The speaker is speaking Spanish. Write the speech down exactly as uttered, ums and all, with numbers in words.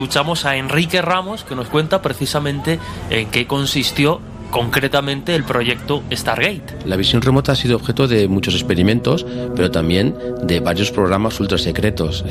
Escuchamos a Enrique Ramos, que nos cuenta precisamente en qué consistió concretamente el proyecto Stargate. La visión remota ha sido objeto de muchos experimentos, pero también de varios programas ultra secretos.